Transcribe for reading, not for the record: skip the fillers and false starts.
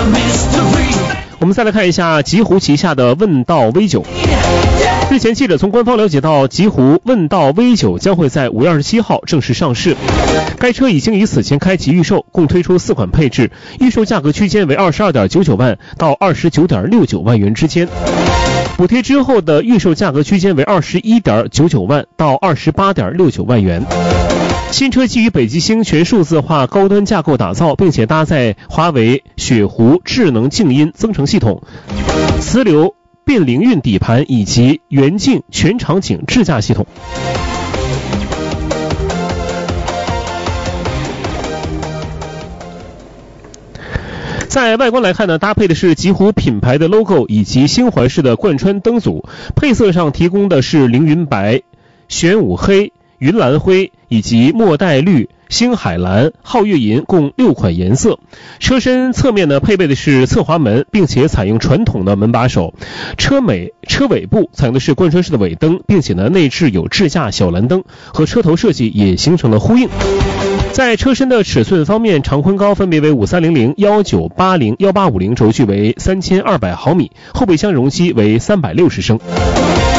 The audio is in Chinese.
我们再来看一下极狐旗下的问道 V9。日前，记者从官方了解到，极狐问道 V9将会在5月27号正式上市。该车已经于此前开启预售，共推出4款配置，预售价格区间为 22.99 万到 29.69 万元之间。补贴之后的预售价格区间为 21.99 万到 28.69 万元。新车基于北极星全数字化高端架构打造，并且搭载华为雪狐智能静音增程系统、磁流变灵运底盘以及圆镜全场景智驾系统。在外观来看呢，搭配的是极狐品牌的 logo 以及星环式的贯穿灯组，配色上提供的是凌云白、玄武黑、云蓝灰以及墨黛绿、星海蓝、皓月银共6款颜色。车身侧面呢配备的是侧滑门，并且采用传统的门把手。车尾部采用的是贯穿式的尾灯，并且呢内置有智驾小蓝灯，和车头设计也形成了呼应。在车身的尺寸方面，长宽高分别为5300、1980、1850，轴距为3200毫米，后备箱容积为360升。